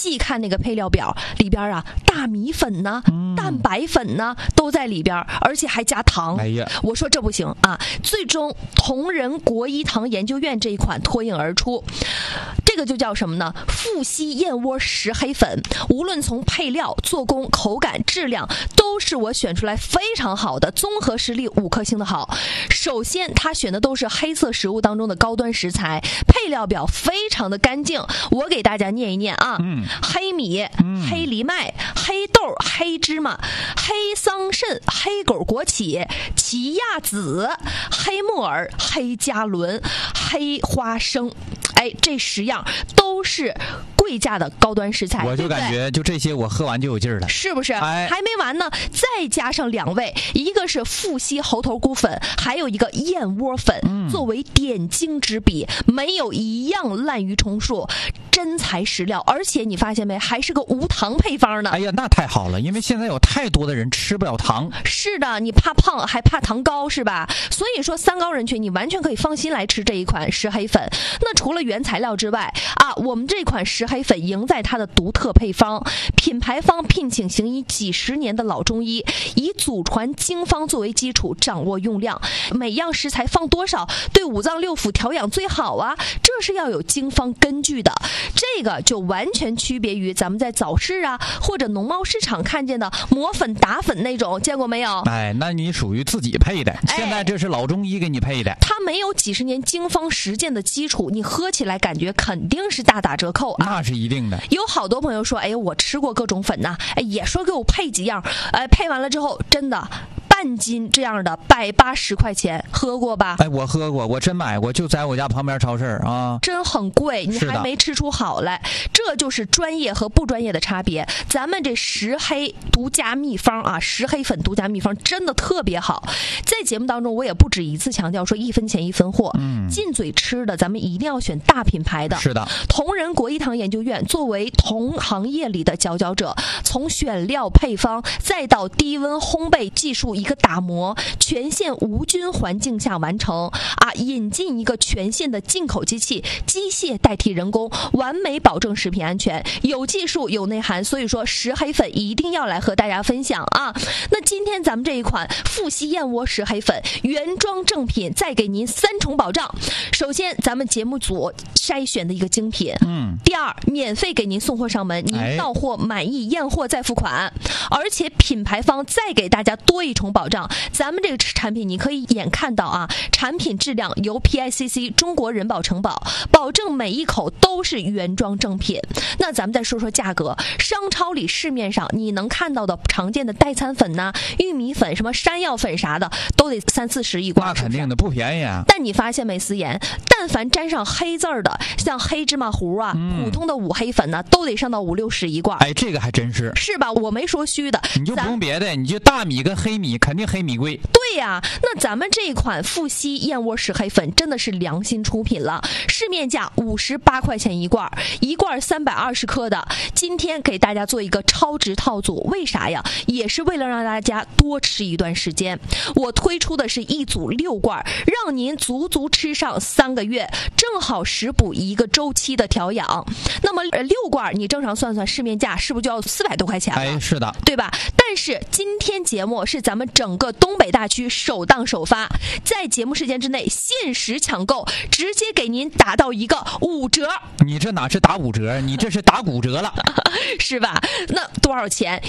细看那个配料表里边啊，大米粉呢、蛋白粉呢都在里边，而且还加糖。 哎呀， 我说这不行啊！最终同仁国医堂研究院这一款脱颖而出，这个就叫什么呢？富硒燕窝石黑粉，无论从配料、做工、口感、质量，都是我选出来非常好的，综合实力5颗星的好。首先，它选的都是黑色食物当中的高端食材，配料表非常的干净。我给大家念一念啊，黑米、黑藜麦、黑豆、黑芝麻、黑桑葚、黑狗枸杞、奇亚籽、黑木耳、黑加仑、黑花生。哎，这10样都是贵价的高端食材， 我就感觉就这些我喝完就有劲儿了， 是不是？ 哎， 还没完呢，再加上2味，一个是富硒猴头菇粉，还有一个燕窝粉，作为点睛之笔，没有一样滥竽充数，真材实料。而且你发现没，还是个无糖配方呢。 哎呀，那太好了，因为现在有太多的人吃不了糖。 是的，你怕胖还怕糖高是吧？所以说3高人群你完全可以放心来吃这一款石黑粉。那除了原材料之外啊，我们这款石黑粉赢在它的独特配方，品牌方聘请行医几10年的老中医，以祖传经方作为基础，掌握用量，每样食材放多少对5脏6腑调养最好啊，这是要有经方根据的。这个就完全区别于咱们在早市啊或者农贸市场看见的磨粉打粉那种，见过没有？ 哎，那你属于自己配的，现在这是老中医给你配的， 它没有几10年经方实践的基础，你喝起来感觉肯定是大打折扣啊， 那是一定的。 有好多朋友说，哎，我吃过各种粉呐，哎，也说给我配几样，配完了之后真的半斤这样的180块钱，喝过吧？ 哎，我喝过，我真买过，就在我家旁边超市啊， 真很贵，你还没吃出好来，这就是专业和不专业的差别。咱们这石黑独家秘方啊，石黑粉独家秘方真的特别好，在节目当中我也不止一次强调说1分钱1分货，进嘴吃的咱们一定要选大品牌的。 是的， 同仁国医堂研究院作为同行业里的佼佼者，从选料配方再到低温烘焙技术一个打磨，全线无菌环境下完成啊，引进一个全线的进口机器，机械代替人工，完美保证食品安全，有技术有内涵。所以说石黑粉一定要来和大家分享啊。那今天咱们这一款富硒燕窝石黑粉原装正品，再给您3重保障。首先咱们节目组筛选的一个精品，第二，免费给您送货上门，您到货满意验货再付款，而且品牌方再给大家多1重保障。咱们这个产品你可以眼看到啊，产品质量由 PICC 中国人保承保，保证每一口都是原装正品。那咱们再说说价格，商超里市面上你能看到的常见的代餐粉呐、玉米粉、什么山药粉啥的，都得30-40一罐， 那肯定的，不便宜啊。 但你发现没，思妍，但凡沾上黑字儿的，像黑芝麻糊啊、普通的五黑粉呢，都得上到50-60一罐。 哎，这个还真是， 是吧？我没说虚的， 你就不用别的，你就大米跟黑米，肯定黑米贵。 对呀，那咱们这一款富硒燕窝石黑粉真的是良心出品了，市面价58块钱一罐，一罐320克的。今天给大家做一个超值套组，为啥呀？也是为了让大家多吃一段时间。我推出的是一组6罐，让您足足吃上3个月，正好食补一个周期的调养。那么6罐你正常算算，市面价是不是就要400多块钱了？ 哎，是的， 对吧？但是今天节目是咱们整个东北大区首档首发，在节目时间之内限时抢购，直接给您打到一个5折。 你这哪是打5折，你这是打骨折了， 是吧？那多少钱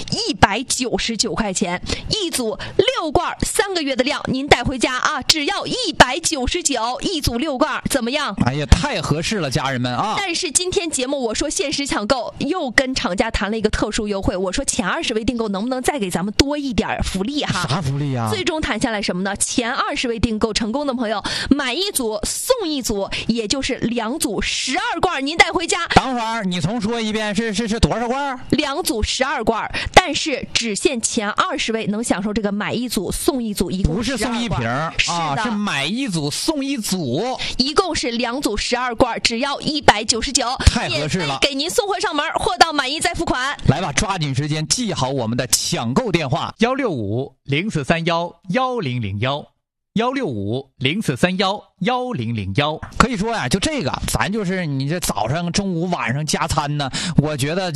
？199块钱一组6罐，3个月的量您带回家啊，只要199一组6罐，怎么样？ 哎呀，太合适了，家人们啊！ 但是今天节目我说限时抢购，又跟厂家谈了一个特殊优惠，我说前20位订购能不能再给咱们多一点福利哈？ 啥福利啊？ 最终谈下来什么呢？前20位订购成功的朋友，买1组送1组，也就是2组12罐，您带回家。 等会儿你重说一遍，是多少罐 ？2组12罐，但是只限前20位能享受这个买1组送1组，一共不是送1瓶啊，是买1组送1组， 一共是2组12罐，只要199， 太合适了， 给您送货上门，货到满意再付款。 来吧，抓紧时间记好我们的抢购电话：165-0431-1001，165-0431-1001。可以说呀，就这个，咱就是你这早上、中午、晚上加餐呢，我觉得